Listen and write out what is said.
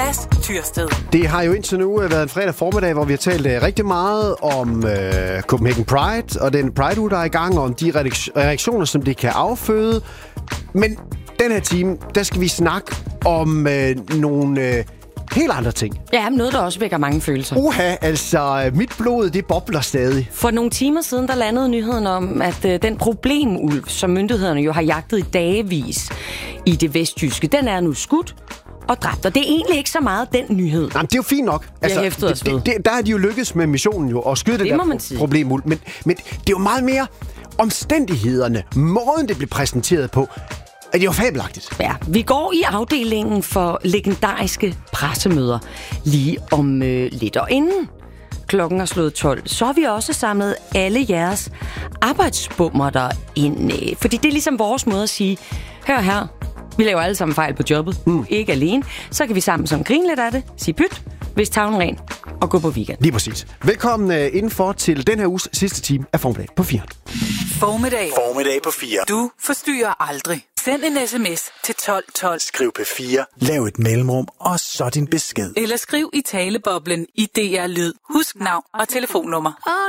Mads Tyrsted. Det har jo indtil nu været en fredag formiddag, hvor vi har talt rigtig meget om Copenhagen Pride og den Pride-uge, der er i gang, og om de reaktioner, som det kan afføde. Men den her time, der skal vi snakke om nogle helt andre ting. Ja, noget, der også vækker mange følelser. Altså mit blod, det bobler stadig. For nogle timer siden, der landede nyheden om, at den problemulv, som myndighederne jo har jagtet i dagevis i det vestjyske, den er nu skudt og dræbt. Og det er egentlig ikke så meget den nyhed. Jamen, det er jo fint nok. Der er de jo lykkedes med missionen jo, at skyde det der problemulv. Men det er jo meget mere omstændighederne, måden det blev præsenteret på. Det er jo fabelagtigt. Ja, vi går i afdelingen for legendariske pressemøder lige om lidt. Og inden klokken er slået 12, så har vi også samlet alle jeres arbejdsbummer der ind. Fordi det er ligesom vores måde at sige, hør her, vi laver alle sammen fejl på jobbet, ikke alene. Så kan vi sammen sådan grine lidt af det, sige pyt, hvis tavlen ren og gå på weekend. Lige præcis. Velkommen indenfor til den her uges sidste time af Formiddag på 4. Formiddag på 4. Du forstyrrer aldrig. Send en sms til 1212. Skriv P4, lav et mellemrum, og så din besked. Eller skriv i taleboblen i DR Lyd. Husk navn og telefonnummer.